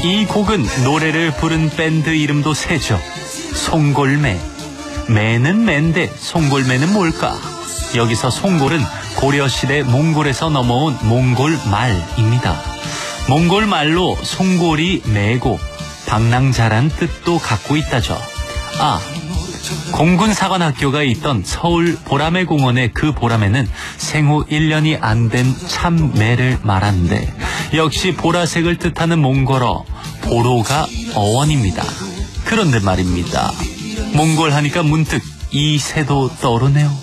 이 곡은 노래를 부른 밴드 이름도 세죠. 송골매. 매는 매인데 송골매는 뭘까? 여기서 송골은 고려시대 몽골에서 넘어온 몽골 말입니다. 몽골 말로 송골이 매고 방랑자란 뜻도 갖고 있다죠. 공군사관학교가 있던 서울 보라매 공원의 그 보라매는 생후 1년이 안 된 참매를 말하는데 역시 보라색을 뜻하는 몽골어 보로가 어원입니다. 그런데 말입니다. 몽골 하니까 문득 이 새도 떠오르네요.